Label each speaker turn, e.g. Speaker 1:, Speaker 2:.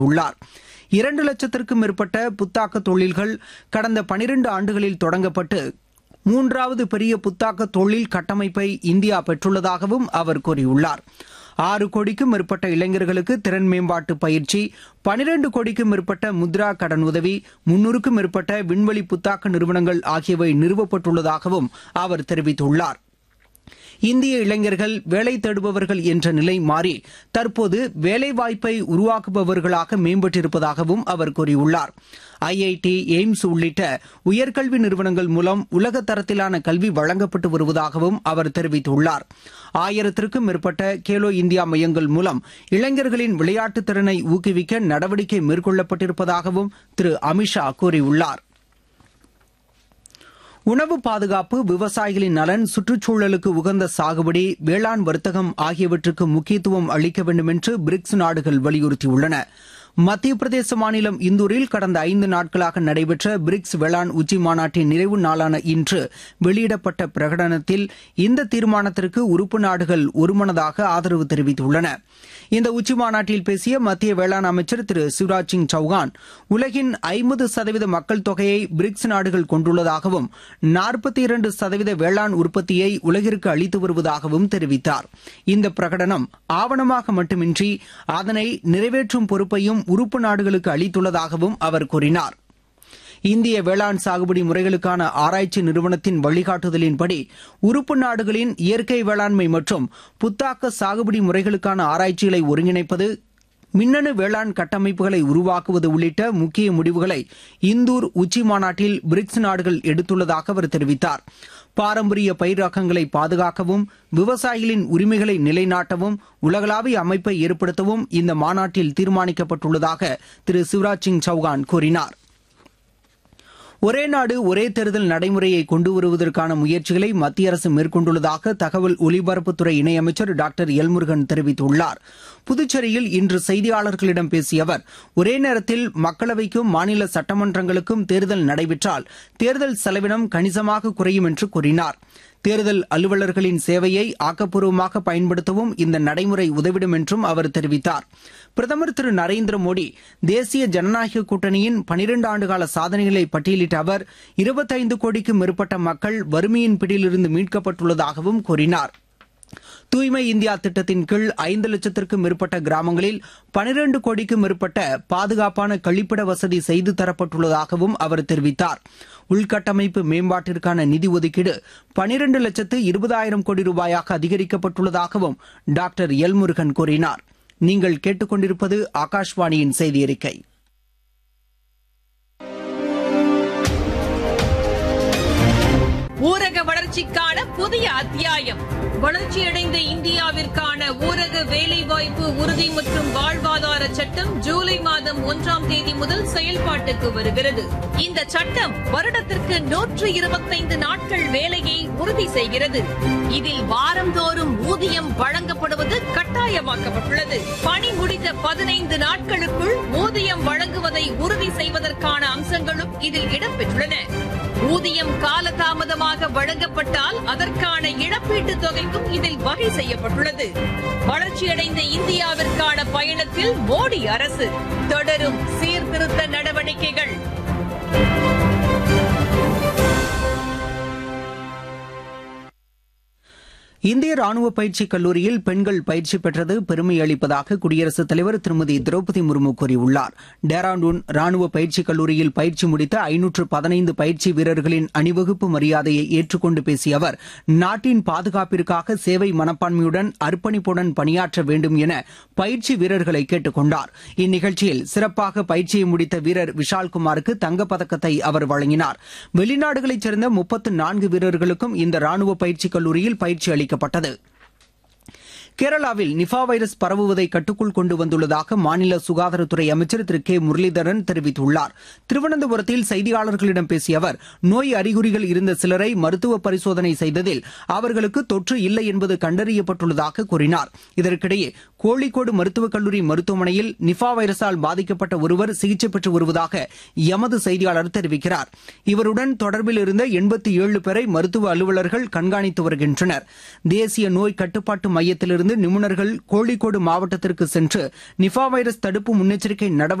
Speaker 1: உள்ளார். 2 லட்சத்திற்கும் மேற்பட்ட புத்தாக்க தொழில்கள் கடந்த 12 ஆண்டுகளில் தொடங்கப்பட்டு 3வது பெரிய புத்தாக்க தொழில் கட்டமைப்பை இந்தியா பெற்றுள்ளதாகவும் அவர் கூறியுள்ளார். 6 கோடிக்கும் மேற்பட்ட இளைஞர்களுக்கு திறன் மேம்பாட்டு பயிற்சி, 12 கோடிக்கும் மேற்பட்ட முத்ரா கடன் உதவி, 300க்கும் மேற்பட்ட விண்வெளி புத்தாக்க நிறுவனங்கள் ஆகியவை நிறுவப்பட்டுள்ளதாகவும் அவர் தெரிவித்துள்ளார். இந்திய இளைஞர்கள் வேலை தேடுபவர்கள் என்ற நிலை மாறி தற்போது வேலைவாய்ப்பை உருவாக்குபவர்களாக மேம்பட்டிருப்பதாகவும் அவர் கூறியுள்ளார். IIT, எய்ம்ஸ் உள்ளிட்ட உயர்கல்வி நிறுவனங்கள் மூலம் உலக தரத்திலான கல்வி வழங்கப்பட்டு வருவதாகவும் அவர் தெரிவித்துள்ளார். 1000க்கும் மேற்பட்ட கேலோ இந்தியா மையங்கள் மூலம் இளைஞர்களின் விளையாட்டுத் திறனை ஊக்குவிக்க நடவடிக்கை மேற்கொள்ளப்பட்டிருப்பதாகவும் திரு அமித்ஷா கூறியுள்ளார். உணவு பாதுகாப்பு, விவசாயிகளின் நலன், சுற்றுச்சூழலுக்கு உகந்த சாகுபடி, வேளாண் வர்த்தகம் ஆகியவற்றுக்கு முக்கியத்துவம் அளிக்க வேண்டும் என்று பிரிக்ஸ் நாடுகள் வலியுறுத்தியுள்ளன. மத்திய பிரதேச மாநிலம் இந்தூரில் கடந்த 5 நாட்களாக நடைபெற்ற பிரிக்ஸ் வேளாண் உச்சி மாநாட்டின் நிறைவு நாளான இன்று வெளியிடப்பட்ட பிரகடனத்தில் இந்த தீர்மானத்திற்கு உறுப்பு நாடுகள் ஒருமனதாக ஆதரவு தெரிவித்துள்ளன. இந்த உச்சி மாநாட்டில் பேசிய மத்திய வேளாண் அமைச்சர் திரு சிவராஜ் சிங் சௌகான், உலகின் 50% மக்கள் தொகையை பிரிக்ஸ் நாடுகள் கொண்டுள்ளதாகவும் 42% வேளாண் உற்பத்தியை உலகிற்கு அளித்து வருவதாகவும் தெரிவித்தார். இந்த பிரகடனம் ஆவணமாக மட்டுமின்றி அதனை நிறைவேற்றும் பொறுப்பையும் உறுப்பு நாடுகளுக்கு அளித்துள்ளதாகவும் அவர் கூறினார். இந்திய வேளாண் சாகுபடி முறைகளுக்கான ஆராய்ச்சி நிறுவனத்தின் வழிகாட்டுதலின்படி உறுப்பு நாடுகளின் இயற்கை வேளாண்மை மற்றும் புத்தாக்க சாகுபடி முறைகளுக்கான ஆராய்ச்சிகளை ஒருங்கிணைப்பது, மின்னணு வேளாண் கட்டமைப்புகளை உருவாக்குவது உள்ளிட்ட முக்கிய முடிவுகளை இந்தூர் உச்சி மாநாட்டில் பிரிக்ஸ் நாடுகள் எடுத்துள்ளதாக அவர் தெரிவித்தார். பாரம்பரிய பயிர் ரகங்களை பாதுகாக்கவும், விவசாயிகளின் உரிமைகளை நிலைநாட்டவும் உலகளாவிய அமைப்பை ஏற்படுத்தவும் இந்த மாநாட்டில் தீர்மானிக்கப்பட்டுள்ளதாக திரு சிவராஜ் சிங் சௌகான் கூறினார். ஒரே நாடு ஒரே தேர்தல் நடைமுறையை கொண்டு வருவதற்கான முயற்சிகளை மத்திய அரசு மேற்கொண்டுள்ளதாக தகவல் ஒலிபரப்புத்துறை இணையமைச்சர் டாக்டர் எல் முருகன் தெரிவித்துள்ளார். புதுச்சேரியில் இன்று செய்தியாளர்களிடம் பேசிய அவர், ஒரே நேரத்தில் மக்களவைக்கும் மாநில சட்டமன்றங்களுக்கும் தேர்தல் நடைபெற்றால் தேர்தல் செலவினம் கணிசமாக குறையும் என்று கூறினார். தேர்தல் அலுவலர்களின் சேவையை ஆக்கப்பூர்வமாக பயன்படுத்தவும் இந்த நடைமுறை உதவிடும் என்றும் அவர் தெரிவித்தார். பிரதமர் திரு நரேந்திர மோடி தேசிய ஜனநாயக கூட்டணியின் 12 ஆண்டுகால சாதனைகளை பட்டியலிட்ட அவர், 25 கோடிக்கும் மேற்பட்ட மக்கள் வறுமையின் பிடியிலிருந்து மீட்கப்பட்டுள்ளதாகவும் கூறினார். தூய்மை இந்தியா திட்டத்தின் கீழ் 5 லட்சத்திற்கும் மேற்பட்ட கிராமங்களில் 12 கோடிக்கும் மேற்பட்ட பாதுகாப்பான கழிப்பிட வசதி செய்து தரப்பட்டுள்ளதாகவும் அவர் தெரிவித்தார். உள்கட்டமைப்பு மேம்பாட்டிற்கான நிதி ஒதுக்கீடு 12,20,000 கோடி ரூபாயாக அதிகரிக்கப்பட்டுள்ளதாகவும் டாக்டர் எல் முருகன் கூறினார். நீங்கள் கேட்டுக்கொண்டிருப்பது ஆகாஷ்வாணியின் செய்தி அறிக்கை.
Speaker 2: ஊரக வளர்ச்சிக்கான புதிய அத்தியாயம். வளர்ச்சியடைந்த இந்தியாவிற்கான ஊரக வேலைவாய்ப்பு உறுதி மற்றும் வாழ்வாதார சட்டம் ஜூலை மாதம் 1ஆம் தேதி முதல் செயல்பாட்டுக்கு வருகிறது. இந்த சட்டம் வருடத்திற்கு 125 நாட்கள் வேலையை உறுதி செய்கிறது. இதில் வாரந்தோறும் ஊதியம் வழங்கப்படுவது கட்டாயமாக்கப்பட்டுள்ளது. பணி முடிந்த 15 நாட்களுக்குள் ஊதியம் வழங்குவதை உறுதி செய்வதற்கான அம்சங்களும் இதில் இடம்பெற்றுள்ளன. ஊதியம் காலதாமதமாக வழங்கப்பட்டால் அதற்கான இழப்பீட்டுத் தொகைக்கும் இதில் வகை செய்யப்பட்டுள்ளது. வளர்ச்சியடைந்த இந்தியாவிற்கான பயணத்தில் மோடி அரசு தொடரும் சீர்திருத்த நடவடிக்கைகள்.
Speaker 1: இந்திய ராணுவ பயிற்சி கல்லூரியில் பெண்கள் பயிற்சி பெற்றது பெருமை அளிப்பதாக குடியரசுத் தலைவர் திருமதி திரௌபதி முர்மு கூறியுள்ளார். டேராடூன் ராணுவ பயிற்சி கல்லூரியில் பயிற்சி முடித்த 515 பயிற்சி வீரர்களின் அணிவகுப்பு மரியாதையை ஏற்றுக்கொண்டு பேசிய அவர், நாட்டின் பாதுகாப்பிற்காக சேவை மனப்பான்மையுடன் அர்ப்பணிப்புடன் பணியாற்ற வேண்டும் என பயிற்சி வீரர்களை கேட்டுக் கொண்டார். இந்நிகழ்ச்சியில் சிறப்பாக பயிற்சியை முடித்த வீரர் விஷால்குமாருக்கு தங்கப்பதக்கத்தை அவர் வழங்கினார். வெளிநாடுகளைச் சேர்ந்த 34 வீரர்களுக்கும் இந்த ராணுவ பயிற்சி கல்லூரியில் பயிற்சி அளிக்கப்பட்டது. கேரளாவில் நிபா வைரஸ் பரவுவதை கட்டுக்குள் கொண்டு வந்துள்ளதாக மாநில சுகாதாரத்துறை அமைச்சர் திரு கே முரளிதரன் தெரிவித்துள்ளார். திருவனந்தபுரத்தில் செய்தியாளர்களிடம் பேசிய அவர், நோய் அறிகுறிகள் இருந்த சிலரை மருத்துவ பரிசோதனை செய்ததில் அவர்களுக்கு தொற்று இல்லை என்பது கண்டறியப்பட்டுள்ளதாக கூறினார். இதற்கிடையே கோழிக்கோடு மருத்துவக் கல்லூரி மருத்துவமனையில் நிபா வைரஸால் பாதிக்கப்பட்ட ஒருவர் சிகிச்சை பெற்று வருவதாக எமது செய்தியாளர் தெரிவிக்கிறார். இவருடன் தொடர்பில் இருந்த 87 பேரை மருத்துவ அலுவலர்கள் கண்காணித்து வருகின்றனர். தேசிய நோய் கட்டுப்பாட்டு மையத்திலிருந்து மாநிலத்திலிருந்து நிபுணர்கள் கோழிக்கோடு மாவட்டத்திற்கு சென்று நிபா வைரஸ் தடுப்பு முன்னெச்சரிக்கை நடவடிக்கை